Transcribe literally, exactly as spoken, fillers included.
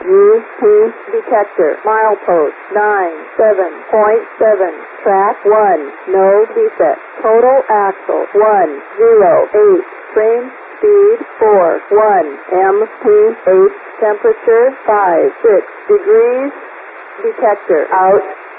U P detector. Milepost nine seven point seven. Track one. No defect. Total axle one zero eight. Frame speed four one. M P H temperature five six degrees. Detector out.